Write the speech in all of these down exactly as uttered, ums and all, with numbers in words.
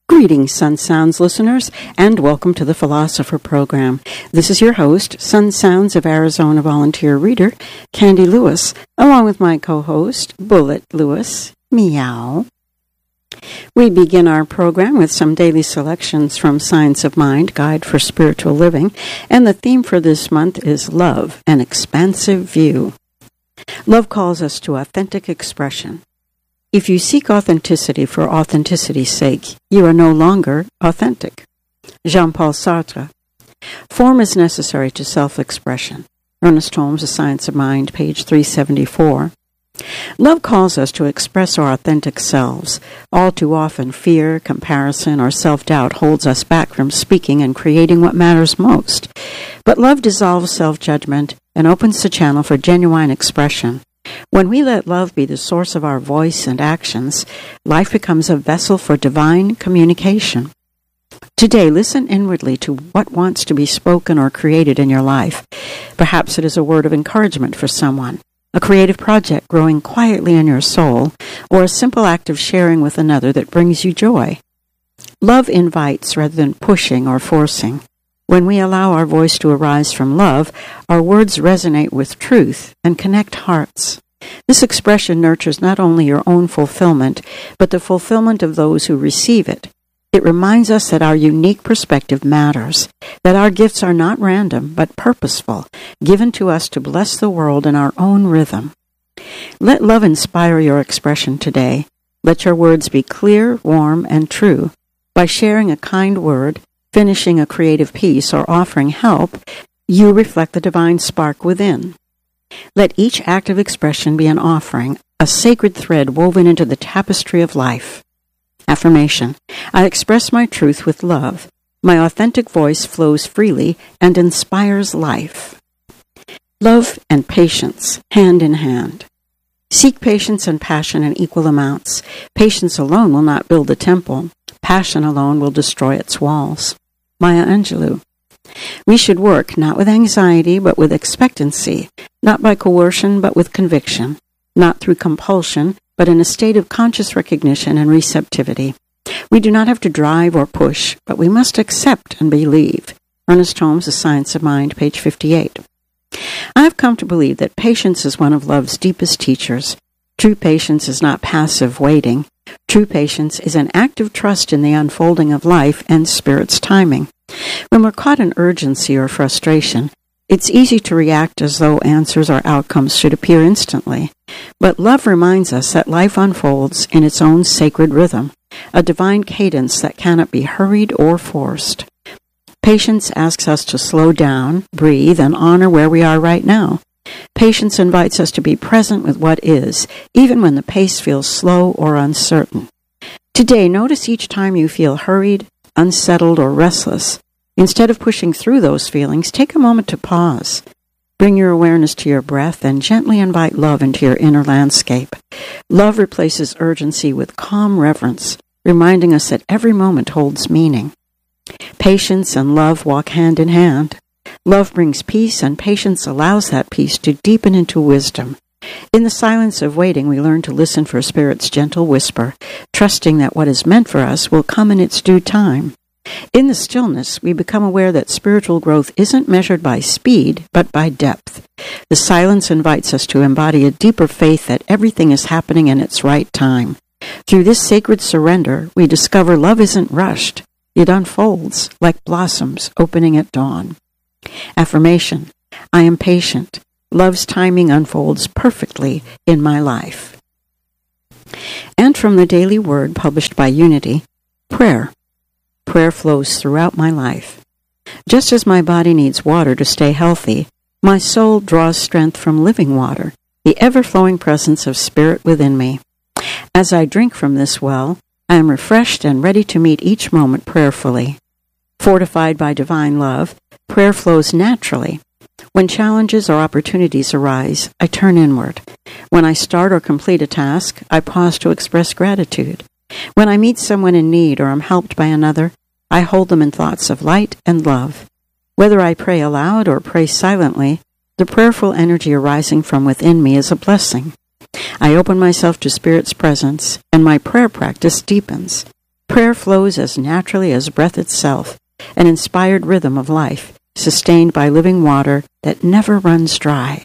Greetings, Sun Sounds listeners, and welcome to the Philosopher Program. This is your host, Sun Sounds of Arizona volunteer reader, Candy Lewis, along with my co-host, Bullet Lewis. Meow. We begin our program with some daily selections from Science of Mind, Guide for Spiritual Living, and the theme for this month is Love, an Expansive View. Love calls us to authentic expression. If you seek authenticity for authenticity's sake, you are no longer authentic. Jean-Paul Sartre. Form is necessary to self-expression. Ernest Holmes, The Science of Mind, page three seventy-four. Love calls us to express our authentic selves. All too often, fear, comparison, or self-doubt holds us back from speaking and creating what matters most. But love dissolves self-judgment and opens the channel for genuine expression. When we let love be the source of our voice and actions, life becomes a vessel for divine communication. Today, listen inwardly to what wants to be spoken or created in your life. Perhaps it is a word of encouragement for someone, a creative project growing quietly in your soul, or a simple act of sharing with another that brings you joy. Love invites rather than pushing or forcing. When we allow our voice to arise from love, our words resonate with truth and connect hearts. This expression nurtures not only your own fulfillment, but the fulfillment of those who receive it. It reminds us that our unique perspective matters, that our gifts are not random, but purposeful, given to us to bless the world in our own rhythm. Let love inspire your expression today. Let your words be clear, warm, and true. By sharing a kind word, finishing a creative piece, or offering help, you reflect the divine spark within. Let each act of expression be an offering, a sacred thread woven into the tapestry of life. Affirmation. I express my truth with love. My authentic voice flows freely and inspires life. Love and patience, hand in hand. Seek patience and passion in equal amounts. Patience alone will not build a temple. Passion alone will destroy its walls. Maya Angelou. We should work not with anxiety but with expectancy, not by coercion but with conviction, not through compulsion but in a state of conscious recognition and receptivity. We do not have to drive or push, but we must accept and believe. Ernest Holmes, The Science of Mind, page fifty-eight. I have come to believe that patience is one of love's deepest teachers. True patience is not passive waiting. True patience is an active trust in the unfolding of life and Spirit's timing. When we're caught in urgency or frustration, it's easy to react as though answers or outcomes should appear instantly. But love reminds us that life unfolds in its own sacred rhythm, a divine cadence that cannot be hurried or forced. Patience asks us to slow down, breathe, and honor where we are right now. Patience invites us to be present with what is, even when the pace feels slow or uncertain. Today, notice each time you feel hurried, unsettled, or restless. Instead of pushing through those feelings, take a moment to pause. Bring your awareness to your breath and gently invite love into your inner landscape. Love replaces urgency with calm reverence, reminding us that every moment holds meaning. Patience and love walk hand in hand. Love brings peace, and patience allows that peace to deepen into wisdom. In the silence of waiting, we learn to listen for Spirit's gentle whisper, trusting that what is meant for us will come in its due time. In the stillness, we become aware that spiritual growth isn't measured by speed, but by depth. The silence invites us to embody a deeper faith that everything is happening in its right time. Through this sacred surrender, we discover love isn't rushed. It unfolds like blossoms opening at dawn. Affirmation. I am patient. Love's timing unfolds perfectly in my life. And from the Daily Word published by Unity, prayer. Prayer flows throughout my life. Just as my body needs water to stay healthy, my soul draws strength from living water, the ever-flowing presence of Spirit within me. As I drink from this well, I am refreshed and ready to meet each moment prayerfully. Fortified by divine love, prayer flows naturally. When challenges or opportunities arise, I turn inward. When I start or complete a task, I pause to express gratitude. When I meet someone in need or am helped by another, I hold them in thoughts of light and love. Whether I pray aloud or pray silently, the prayerful energy arising from within me is a blessing. I open myself to Spirit's presence, and my prayer practice deepens. Prayer Prayer flows as naturally as breath itself, an inspired rhythm of life, sustained by living water that never runs dry.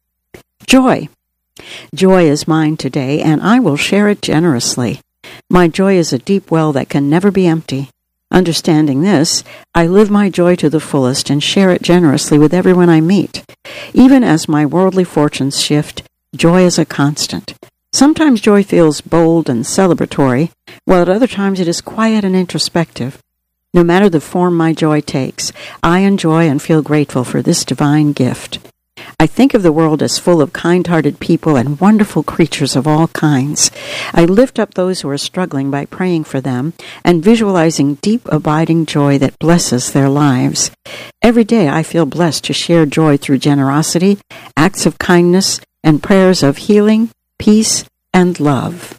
Joy. Joy is mine today, and I will share it generously. My joy is a deep well that can never be empty. Understanding this, I live my joy to the fullest and share it generously with everyone I meet. Even as my worldly fortunes shift, joy is a constant. Sometimes joy feels bold and celebratory, while at other times it is quiet and introspective. No matter the form my joy takes, I enjoy and feel grateful for this divine gift. I think of the world as full of kind-hearted people and wonderful creatures of all kinds. I lift up those who are struggling by praying for them and visualizing deep, abiding joy that blesses their lives. Every day I feel blessed to share joy through generosity, acts of kindness, and prayers of healing, peace, and love.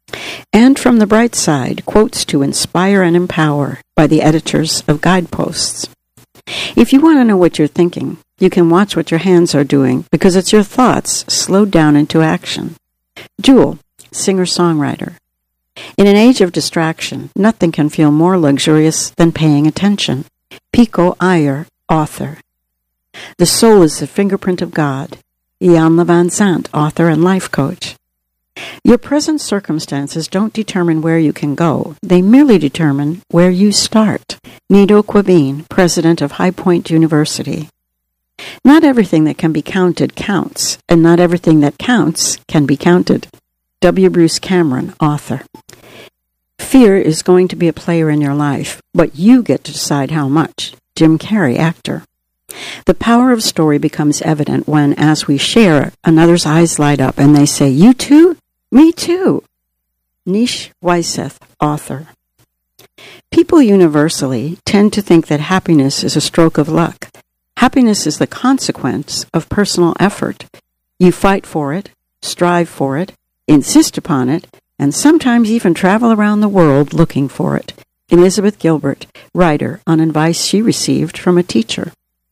And from the bright side, quotes to inspire and empower by the editors of Guideposts. If you want to know what you're thinking, you can watch what your hands are doing, because it's your thoughts slowed down into action. Jewel, singer-songwriter. In an age of distraction, nothing can feel more luxurious than paying attention. Pico Iyer, author. The soul is the fingerprint of God. Iyanla Vanzant, author and life coach. Your present circumstances don't determine where you can go. They merely determine where you start. Nido Qubein, president of High Point University. Not everything that can be counted counts, and not everything that counts can be counted. W. Bruce Cameron, author. Fear is going to be a player in your life, but you get to decide how much. Jim Carrey, actor. The power of story becomes evident when, as we share, another's eyes light up and they say, "You too? Me too." Nish Weiseth, author. People universally tend to think that happiness is a stroke of luck. Happiness is the consequence of personal effort. You fight for it, strive for it, insist upon it, and sometimes even travel around the world looking for it. Elizabeth Gilbert, writer, on advice she received from a teacher.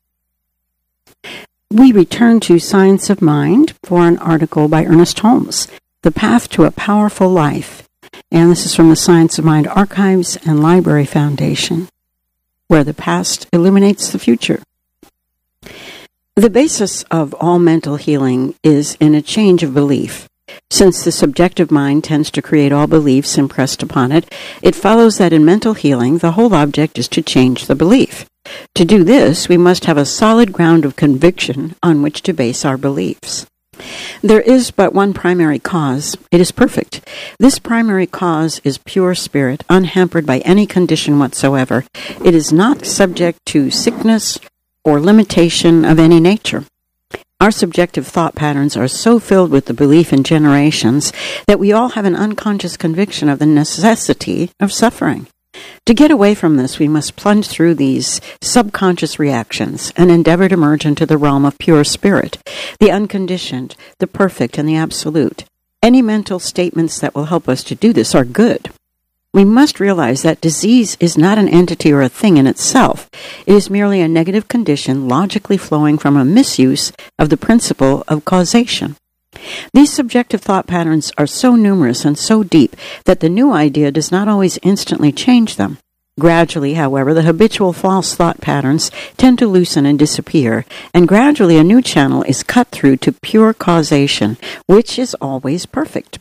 We return to Science of Mind for an article by Ernest Holmes, The Path to a Powerful Life. And this is from the Science of Mind Archives and Library Foundation, where the past illuminates the future. The basis of all mental healing is in a change of belief. Since the subjective mind tends to create all beliefs impressed upon it, it follows that in mental healing, the whole object is to change the belief. To do this, we must have a solid ground of conviction on which to base our beliefs. There is but one primary cause. It is perfect. This primary cause is pure spirit, unhampered by any condition whatsoever. It is not subject to sickness or limitation of any nature. Our subjective thought patterns are so filled with the belief in generations that we all have an unconscious conviction of the necessity of suffering. To get away from this, we must plunge through these subconscious reactions and endeavor to merge into the realm of pure spirit, the unconditioned, the perfect, and the absolute. Any mental statements that will help us to do this are good. We must realize that disease is not an entity or a thing in itself. It is merely a negative condition logically flowing from a misuse of the principle of causation. These subjective thought patterns are so numerous and so deep that the new idea does not always instantly change them. Gradually, however, the habitual false thought patterns tend to loosen and disappear, and gradually a new channel is cut through to pure causation, which is always perfect.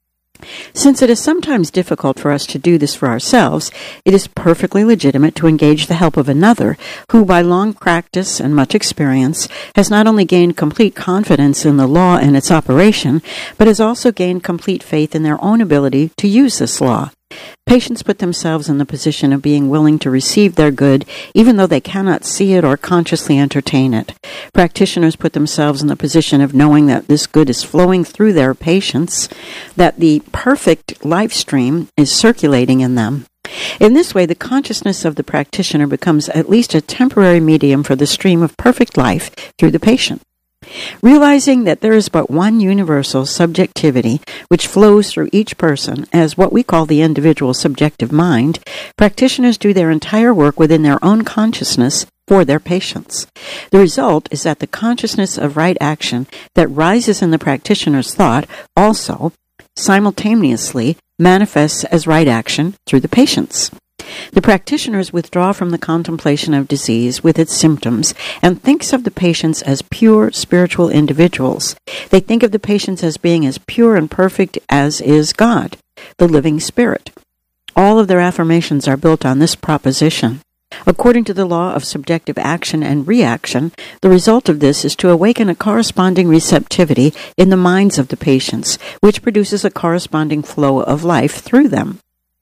Since it is sometimes difficult for us to do this for ourselves, it is perfectly legitimate to engage the help of another who, by long practice and much experience, has not only gained complete confidence in the law and its operation, but has also gained complete faith in their own ability to use this law. Patients put themselves in the position of being willing to receive their good, even though they cannot see it or consciously entertain it. Practitioners put themselves in the position of knowing that this good is flowing through their patients, that the perfect life stream is circulating in them. In this way, the consciousness of the practitioner becomes at least a temporary medium for the stream of perfect life through the patient. Realizing that there is but one universal subjectivity which flows through each person as what we call the individual subjective mind, practitioners do their entire work within their own consciousness for their patients. The result is that the consciousness of right action that rises in the practitioner's thought also simultaneously manifests as right action through the patients. The practitioners withdraw from the contemplation of disease with its symptoms and thinks of the patients as pure spiritual individuals. They think of the patients as being as pure and perfect as is God, the living Spirit. All of their affirmations are built on this proposition. According to the law of subjective action and reaction, the result of this is to awaken a corresponding receptivity in the minds of the patients, which produces a corresponding flow of life through them.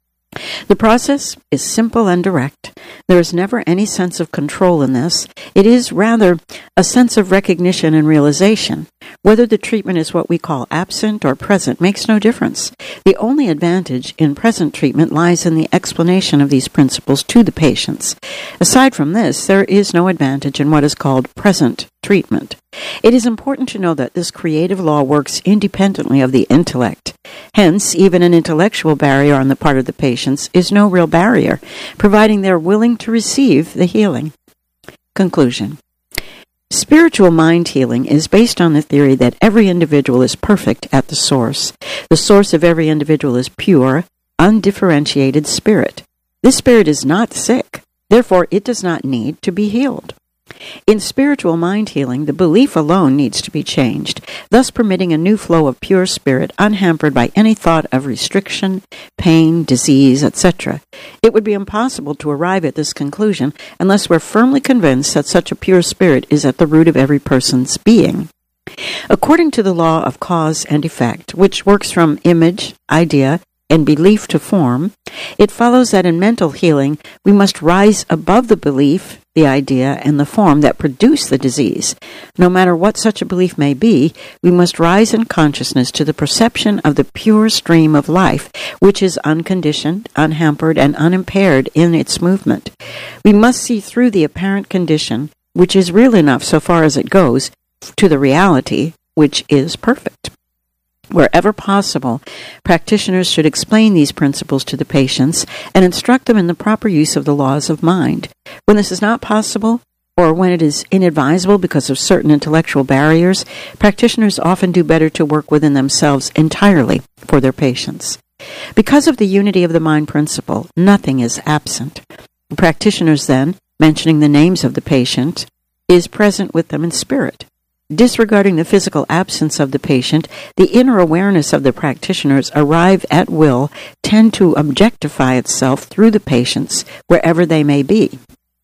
The process is simple and direct. There is never any sense of control in this. It is rather a sense of recognition and realization. Whether the treatment is what we call absent or present makes no difference. The only advantage in present treatment lies in the explanation of these principles to the patients. Aside from this, there is no advantage in what is called present treatment. It is important to know that this creative law works independently of the intellect. Hence, even an intellectual barrier on the part of the patients is no real barrier, providing they're willing to receive the healing. Conclusion. Spiritual mind healing is based on the theory that every individual is perfect at the source. The source of every individual is pure, undifferentiated spirit. This spirit is not sick. Therefore, it does not need to be healed. In spiritual mind healing, the belief alone needs to be changed, thus permitting a new flow of pure spirit unhampered by any thought of restriction, pain, disease, et cetera. It would be impossible to arrive at this conclusion unless we're firmly convinced that such a pure spirit is at the root of every person's being. According to the law of cause and effect, which works from image, idea, and belief to form, it follows that in mental healing we must rise above the belief, the idea, and the form that produce the disease. No matter what such a belief may be, we must rise in consciousness to the perception of the pure stream of life, which is unconditioned, unhampered, and unimpaired in its movement. We must see through the apparent condition, which is real enough so far as it goes, to the reality, which is perfect. Wherever possible, practitioners should explain these principles to the patients and instruct them in the proper use of the laws of mind. When this is not possible, or when it is inadvisable because of certain intellectual barriers, practitioners often do better to work within themselves entirely for their patients. Because of the unity of the mind principle, nothing is absent. The practitioners then, mentioning the names of the patient, is present with them in spirit. Disregarding the physical absence of the patient, the inner awareness of the practitioners arrive at will tend to objectify itself through the patients wherever they may be.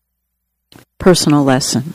Personal lesson.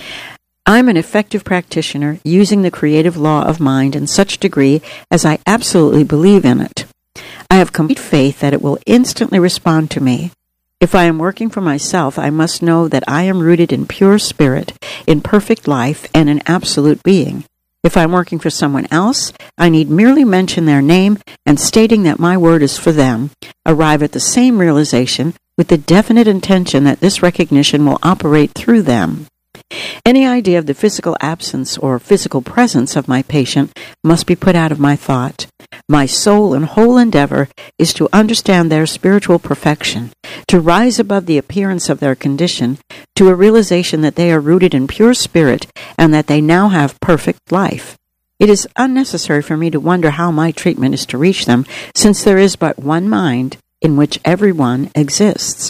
I'm an effective practitioner using the creative law of mind in such degree as I absolutely believe in it. I have complete faith that it will instantly respond to me. If I am working for myself, I must know that I am rooted in pure spirit, in perfect life, and in absolute being. If I am working for someone else, I need merely mention their name and stating that my word is for them, arrive at the same realization with the definite intention that this recognition will operate through them. Any idea of the physical absence or physical presence of my patient must be put out of my thought. My sole and whole endeavor is to understand their spiritual perfection, to rise above the appearance of their condition to a realization that they are rooted in pure spirit and that they now have perfect life. It is unnecessary for me to wonder how my treatment is to reach them, since there is but one mind in which everyone exists.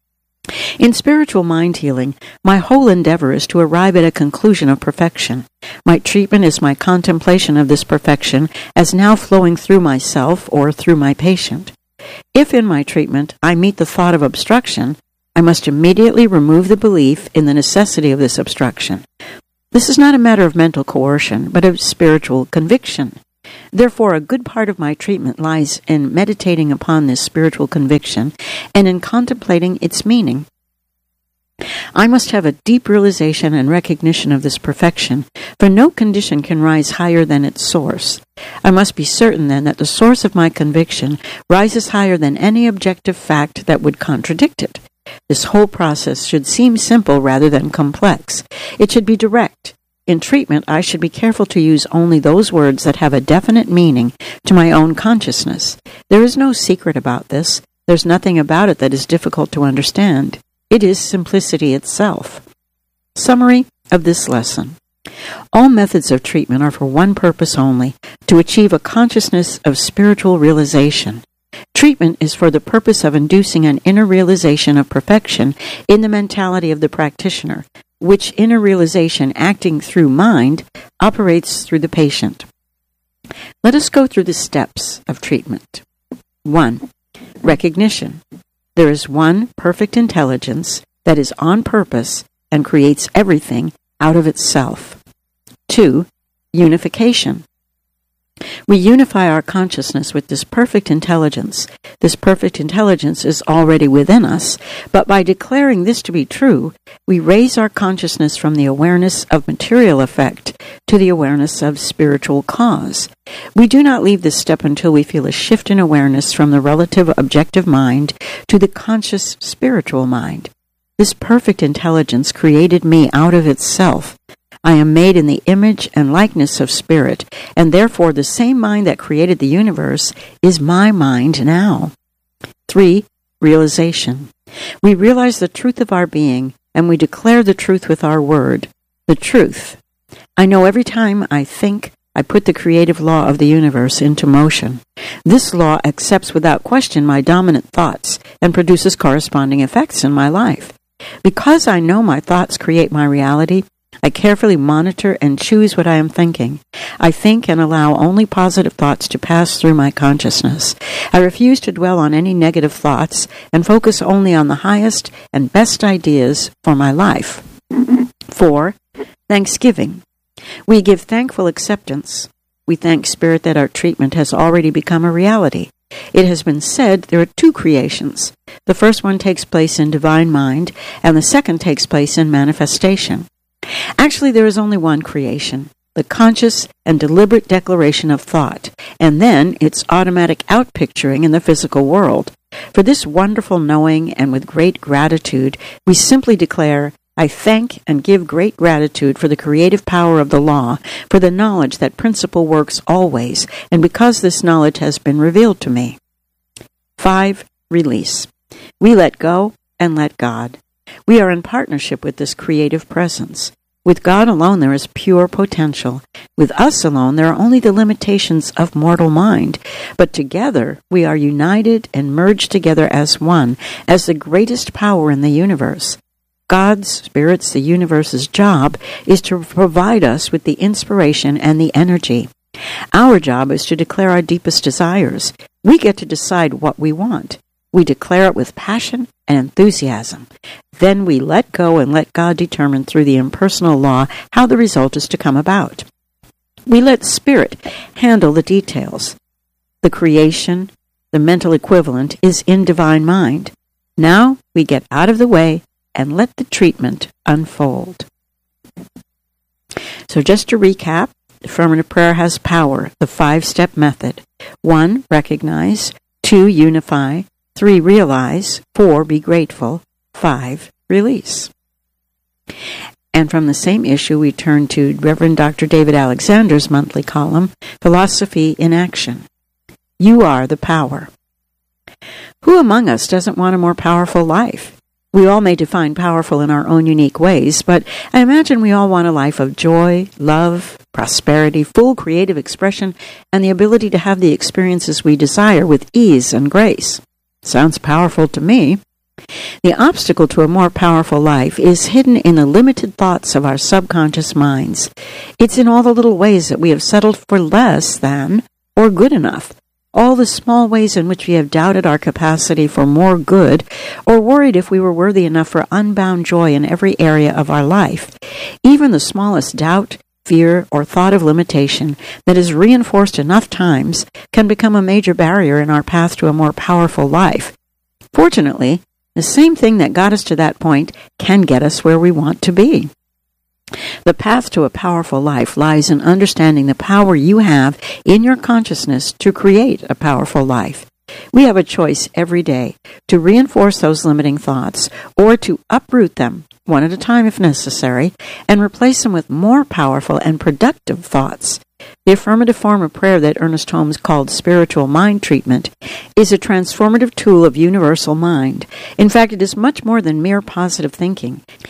In spiritual mind healing, my whole endeavor is to arrive at a conclusion of perfection. My treatment is my contemplation of this perfection as now flowing through myself or through my patient. If in my treatment I meet the thought of obstruction, I must immediately remove the belief in the necessity of this obstruction. This is not a matter of mental coercion, but of spiritual conviction. Therefore, a good part of my treatment lies in meditating upon this spiritual conviction and in contemplating its meaning. I must have a deep realization and recognition of this perfection, for no condition can rise higher than its source. I must be certain, then, that the source of my conviction rises higher than any objective fact that would contradict it. This whole process should seem simple rather than complex. It should be direct. In treatment, I should be careful to use only those words that have a definite meaning to my own consciousness. There is no secret about this. There's nothing about it that is difficult to understand. It is simplicity itself. Summary of this lesson. All methods of treatment are for one purpose only, to achieve a consciousness of spiritual realization. Treatment is for the purpose of inducing an inner realization of perfection in the mentality of the practitioner, which inner realization, acting through mind, operates through the patient. Let us go through the steps of treatment. One. Recognition. There is one perfect intelligence that is on purpose and creates everything out of itself. Two. Unification. We unify our consciousness with this perfect intelligence. This perfect intelligence is already within us, but by declaring this to be true, we raise our consciousness from the awareness of material effect to the awareness of spiritual cause. We do not leave this step until we feel a shift in awareness from the relative objective mind to the conscious spiritual mind. This perfect intelligence created me out of itself. I am made in the image and likeness of Spirit, and therefore the same mind that created the universe is my mind now. Three. Realization. We realize the truth of our being, and we declare the truth with our word. The truth. I know every time I think, I put the creative law of the universe into motion. This law accepts without question my dominant thoughts and produces corresponding effects in my life. Because I know my thoughts create my reality, I carefully monitor and choose what I am thinking. I think and allow only positive thoughts to pass through my consciousness. I refuse to dwell on any negative thoughts and focus only on the highest and best ideas for my life. Four. Thanksgiving. We give thankful acceptance. We thank Spirit that our treatment has already become a reality. It has been said there are two creations. The first one takes place in divine mind, and the second takes place in manifestation. Actually, there is only one creation, the conscious and deliberate declaration of thought, and then its automatic outpicturing in the physical world. For this wonderful knowing and with great gratitude, we simply declare, I thank and give great gratitude for the creative power of the law, for the knowledge that principle works always, and because this knowledge has been revealed to me. Five. Release. We let go and let God. We are in partnership with this creative presence. With God alone there is pure potential. With us alone there are only the limitations of mortal mind. But together we are united and merged together as one, as the greatest power in the universe. God's, Spirit's, the universe's job is to provide us with the inspiration and the energy. Our job is to declare our deepest desires. We get to decide what we want. We declare it with passion and enthusiasm. Then we let go and let God determine through the impersonal law how the result is to come about. We let Spirit handle the details. The creation, the mental equivalent, is in divine mind. Now we get out of the way and let the treatment unfold. So just to recap, affirmative prayer has power, the five-step method. One, recognize. Two, unify. Three, realize. Four, be grateful. Five, release. And from the same issue, we turn to Reverend Doctor David Alexander's monthly column, Philosophy in Action. You are the power. Who among us doesn't want a more powerful life? We all may define powerful in our own unique ways, but I imagine we all want a life of joy, love, prosperity, full creative expression, and the ability to have the experiences we desire with ease and grace. Sounds powerful to me. The obstacle to a more powerful life is hidden in the limited thoughts of our subconscious minds. It's in all the little ways that we have settled for less than or good enough. All the small ways in which we have doubted our capacity for more good, or worried if we were worthy enough for unbound joy in every area of our life. Even the smallest doubt, fear, or thought of limitation that is reinforced enough times can become a major barrier in our path to a more powerful life. Fortunately, the same thing that got us to that point can get us where we want to be. The path to a powerful life lies in understanding the power you have in your consciousness to create a powerful life. We have a choice every day to reinforce those limiting thoughts or to uproot them, one at a time if necessary, and replace them with more powerful and productive thoughts. The affirmative form of prayer that Ernest Holmes called spiritual mind treatment is a transformative tool of universal mind. In fact, it is much more than mere positive thinking.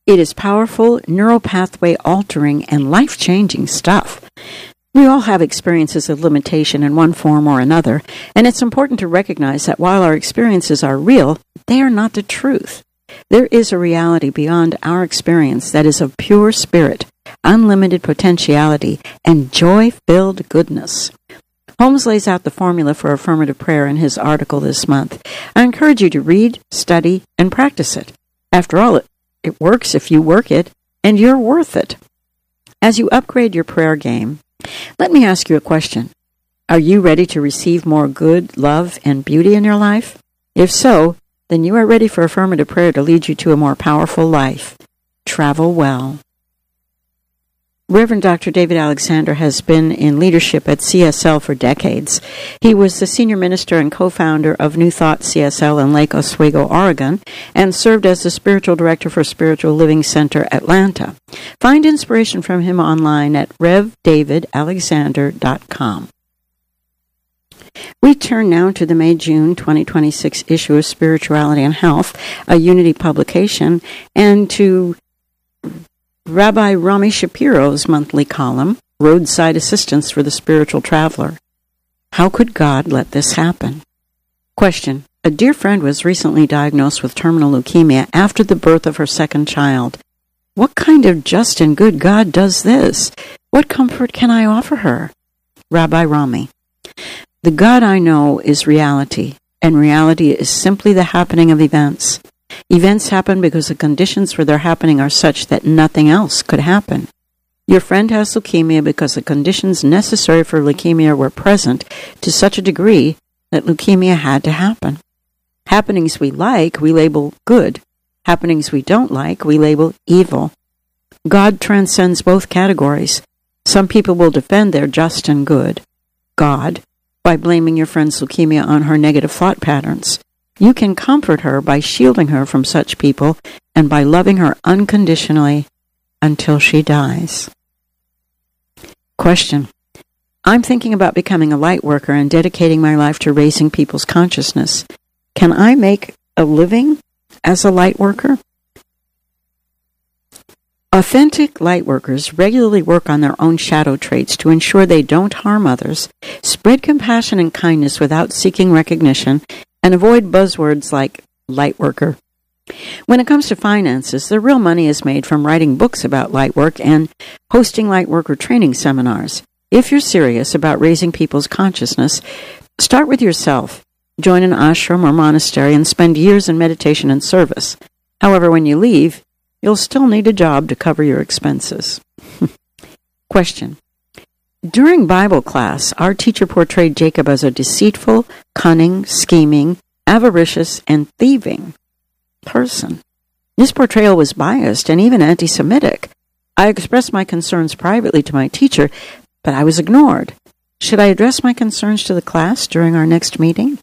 It is powerful, neuropathway altering, and life-changing stuff. We all have experiences of limitation in one form or another, and it's important to recognize that while our experiences are real, they are not the truth. There is a reality beyond our experience that is of pure spirit, unlimited potentiality, and joy-filled goodness. Holmes lays out the formula for affirmative prayer in his article this month. I encourage you to read, study, and practice it. After all, it, it works if you work it, and you're worth it. As you upgrade your prayer game, let me ask you a question. Are you ready to receive more good, love, and beauty in your life? If so, then you are ready for affirmative prayer to lead you to a more powerful life. Travel well. Reverend Doctor David Alexander has been in leadership at C S L for decades. He was the senior minister and co-founder of New Thought C S L in Lake Oswego, Oregon, and served as the spiritual director for Spiritual Living Center, Atlanta. Find inspiration from him online at rev david alexander dot com. We turn now to the May-June twenty twenty-six issue of Spirituality and Health, a Unity publication, and to Rabbi Rami Shapiro's monthly column, Roadside Assistance for the Spiritual Traveler. How could God let this happen? Question. A dear friend was recently diagnosed with terminal leukemia after the birth of her second child. What kind of just and good God does this? What comfort can I offer her? Rabbi Rami. The God I know is reality, and reality is simply the happening of events. Events happen because the conditions for their happening are such that nothing else could happen. Your friend has leukemia because the conditions necessary for leukemia were present to such a degree that leukemia had to happen. Happenings we like, we label good. Happenings we don't like, we label evil. God transcends both categories. Some people will defend their just and good God by blaming your friend's leukemia on her negative thought patterns. You can comfort her by shielding her from such people and by loving her unconditionally until she dies. Question. I'm thinking about becoming a light worker and dedicating my life to raising people's consciousness. Can I make a living as a light worker? Authentic light workers regularly work on their own shadow traits to ensure they don't harm others, spread compassion and kindness without seeking recognition, and avoid buzzwords like light worker. When it comes to finances, the real money is made from writing books about light work and hosting light worker training seminars. If you're serious about raising people's consciousness, start with yourself. Join an ashram or monastery and spend years in meditation and service. However, when you leave, you'll still need a job to cover your expenses. Question. During Bible class, our teacher portrayed Jacob as a deceitful, cunning, scheming, avaricious, and thieving person. This portrayal was biased and even anti-Semitic. I expressed my concerns privately to my teacher, but I was ignored. Should I address my concerns to the class during our next meeting?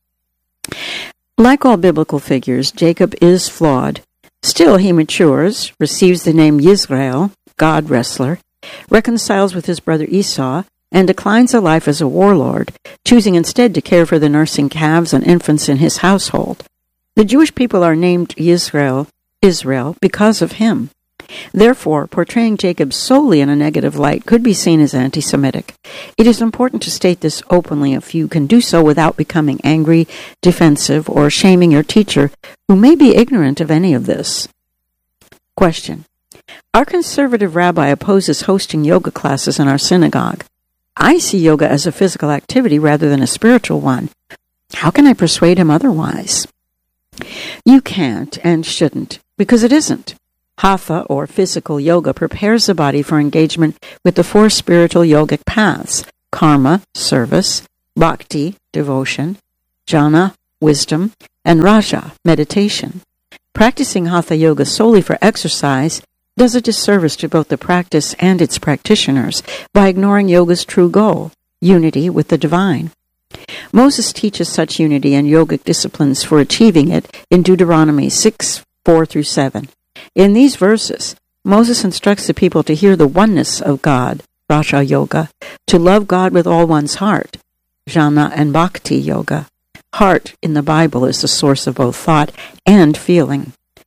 Like all biblical figures, Jacob is flawed. Still, he matures, receives the name Yisrael, God wrestler, reconciles with his brother Esau, and declines a life as a warlord, choosing instead to care for the nursing calves and infants in his household. The Jewish people are named Yisrael, Israel, because of him. Therefore, portraying Jacob solely in a negative light could be seen as anti-Semitic. It is important to state this openly if you can do so without becoming angry, defensive, or shaming your teacher, who may be ignorant of any of this. Question. Our conservative rabbi opposes hosting yoga classes in our synagogue. I see yoga as a physical activity rather than a spiritual one. How can I persuade him otherwise? You can't and shouldn't, because it isn't. Hatha, or physical yoga, prepares the body for engagement with the four spiritual yogic paths: karma, service; bhakti, devotion; jnana, wisdom; and raja, meditation. Practicing hatha yoga solely for exercise does a disservice to both the practice and its practitioners by ignoring yoga's true goal, unity with the divine. Moses teaches such unity and yogic disciplines for achieving it in Deuteronomy six, four through seven. In these verses, Moses instructs the people to hear the oneness of God, Raja Yoga, to love God with all one's heart, Jnana and Bhakti Yoga. Heart in the Bible is the source of both thought and feeling.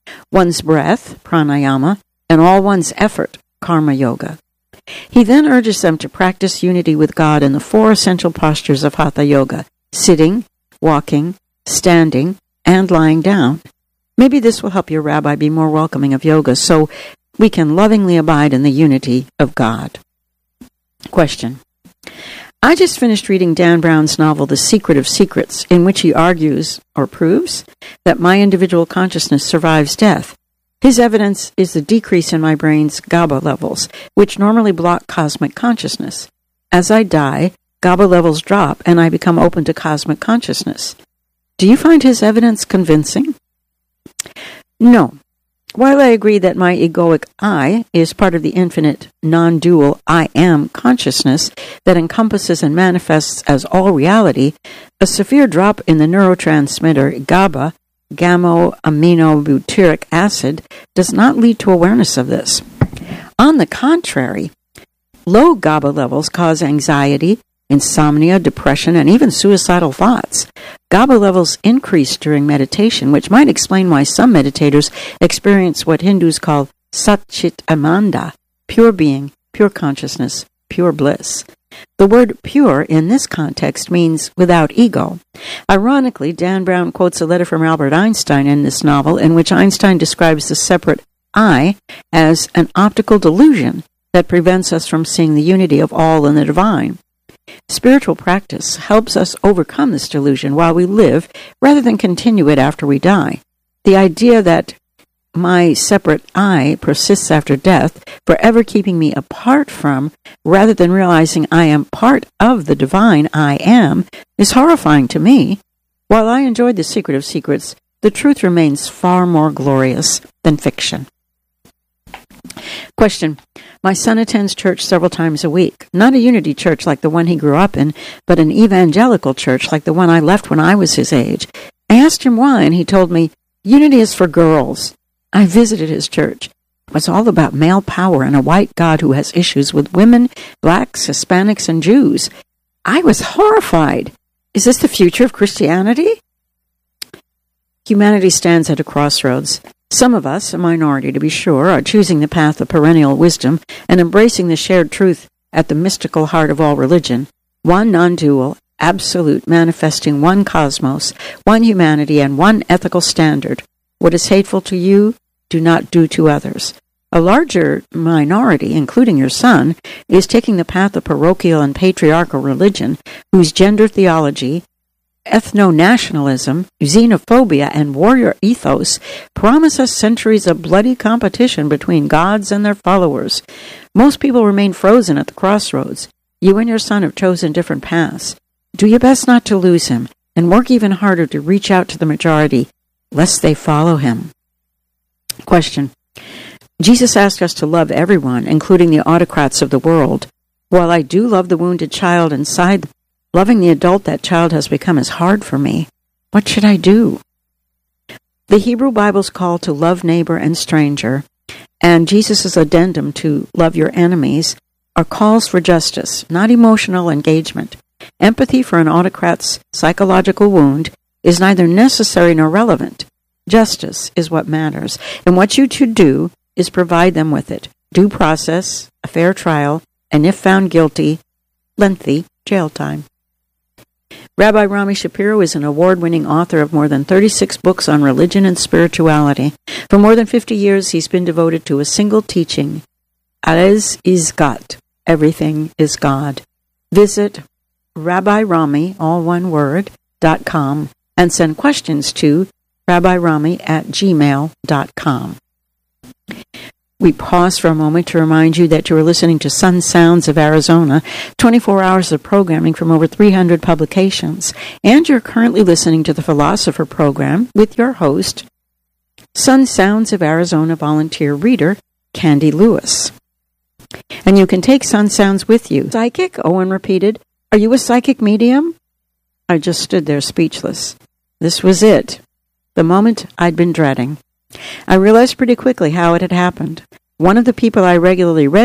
one's breath, pranayama, and all one's effort, karma yoga. He then urges them to practice unity with God in the four essential postures of Hatha Yoga: sitting, walking, standing, and lying down. Maybe this will help your rabbi be more welcoming of yoga so we can lovingly abide in the unity of God. Question. I just finished reading Dan Brown's novel, The Secret of Secrets, in which he argues, or proves, that my individual consciousness survives death. His evidence is the decrease in my brain's GABA levels, which normally block cosmic consciousness. As I die, GABA levels drop and I become open to cosmic consciousness. Do you find his evidence convincing? No. While I agree that my egoic I is part of the infinite, non-dual I am consciousness that encompasses and manifests as all reality, a severe drop in the neurotransmitter GABA, gamma-aminobutyric acid, does not lead to awareness of this. On the contrary, low GABA levels cause anxiety, insomnia, depression, and even suicidal thoughts. GABA levels increase during meditation, which might explain why some meditators experience what Hindus call Satchit Ananda, pure being, pure consciousness, pure bliss. The word pure in this context means without ego. Ironically, Dan Brown quotes a letter from Albert Einstein in this novel in which Einstein describes the separate I as an optical delusion that prevents us from seeing the unity of all in the divine. Spiritual practice helps us overcome this delusion while we live rather than continue it after we die. The idea that my separate I persists after death, forever keeping me apart from, rather than realizing I am part of the divine I am, is horrifying to me. While I enjoyed The Secret of Secrets, the truth remains far more glorious than fiction. Question. My son attends church several times a week. Not a unity church like the one he grew up in, but an evangelical church like the one I left when I was his age. I asked him why, and he told me, unity is for girls. I visited his church. It was all about male power and a white God who has issues with women, blacks, Hispanics, and Jews. I was horrified. Is this the future of Christianity? Humanity stands at a crossroads. Some of us, a minority to be sure, are choosing the path of perennial wisdom and embracing the shared truth at the mystical heart of all religion, one non-dual, absolute, manifesting one cosmos, one humanity, and one ethical standard. What is hateful to you, do not do to others. A larger minority, including your son, is taking the path of parochial and patriarchal religion, whose gender theology, ethno-nationalism, xenophobia, and warrior ethos promise us centuries of bloody competition between gods and their followers. Most people remain frozen at the crossroads. You and your son have chosen different paths. Do your best not to lose him, and work even harder to reach out to the majority, lest they follow him. Question. Jesus asked us to love everyone, including the autocrats of the world. While I do love the wounded child inside, loving the adult that child has become is hard for me. What should I do? The Hebrew Bible's call to love neighbor and stranger, and Jesus' addendum to love your enemies, are calls for justice, not emotional engagement. Empathy for an autocrat's psychological wound is neither necessary nor relevant. Justice is what matters, and what you should do is provide them with it. Due process, a fair trial, and if found guilty, lengthy jail time. Rabbi Rami Shapiro is an award-winning author of more than thirty-six books on religion and spirituality. For more than fifty years, he's been devoted to a single teaching, Alles ist Gott, everything is God. Visit Rabbi Rami, all one word, dot com, and send questions to rabbirami at gmail dot com. We pause for a moment to remind you that you are listening to Sun Sounds of Arizona, twenty-four hours of programming from over three hundred publications, and you're currently listening to the Philosopher Program with your host, Sun Sounds of Arizona volunteer reader, Candy Lewis. And you can take Sun Sounds with you. Psychic? Owen repeated. Are you a psychic medium? I just stood there speechless. This was it. The moment I'd been dreading. I realized pretty quickly how it had happened. One of the people I regularly read